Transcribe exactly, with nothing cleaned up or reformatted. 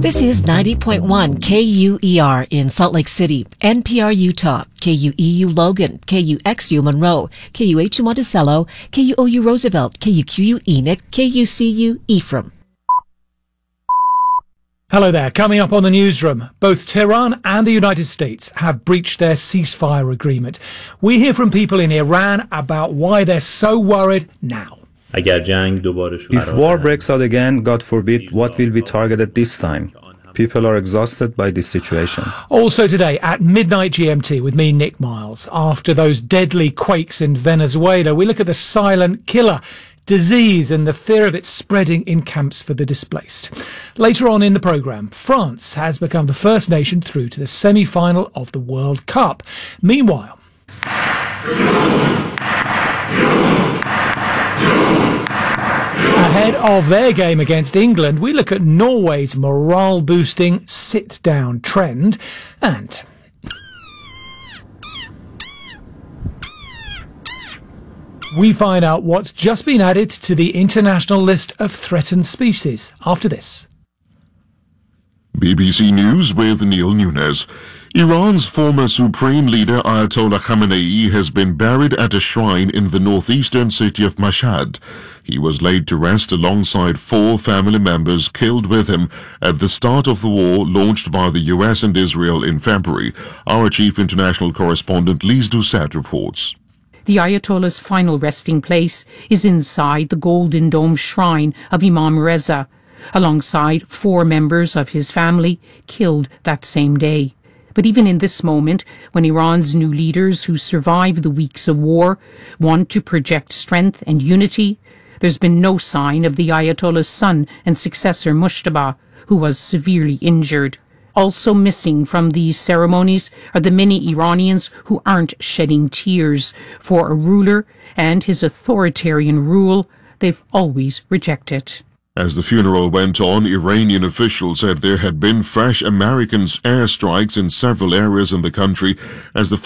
This is ninety point one K U E R in Salt Lake City, N P R Utah, K U E U Logan, K U X U Monroe, K U H U Monticello, K U O U Roosevelt, K U Q U Enoch, K U C U Ephraim. Hello there. Coming up on the newsroom, both Tehran and the United States have breached their ceasefire agreement. We hear from people in Iran about why they're so worried now. If war breaks out again, God forbid, what will be targeted this time? People are exhausted by this situation. Also today at midnight G M T with me, Nick Miles. After those deadly quakes in Venezuela, we look at the silent killer, disease and the fear of it spreading in camps for the displaced. Later on in the programme, France has become the first nation through to the semi-final of the World Cup. Meanwhile, ahead of their game against England, we look at Norway's morale-boosting sit-down trend and we find out what's just been added to the international list of threatened species after this. B B C News with Neil Nunes. Iran's former supreme leader Ayatollah Khamenei has been buried at a shrine in the northeastern city of Mashhad. He was laid to rest alongside four family members killed with him at the start of the war launched by the U S and Israel in February. Our chief international correspondent Lise Doucet reports. The Ayatollah's final resting place is inside the Golden Dome shrine of Imam Reza, alongside four members of his family killed that same day. But even in this moment, when Iran's new leaders who survived the weeks of war want to project strength and unity, there's been no sign of the Ayatollah's son and successor Mujtaba, who was severely injured. Also missing from these ceremonies are the many Iranians who aren't shedding tears for a ruler and his authoritarian rule they've always rejected. As the funeral went on, Iranian officials said there had been fresh American airstrikes in several areas in the country as the